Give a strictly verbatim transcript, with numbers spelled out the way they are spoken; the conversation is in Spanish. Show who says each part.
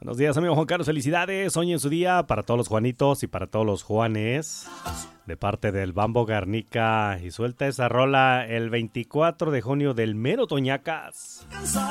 Speaker 1: Buenos días, amigo Juan Carlos. Felicidades. Hoy en su día para todos los Juanitos y para todos los Juanes. De parte del Bambo Garnica. Y suelta esa rola el veinticuatro de junio del mero Toñacas.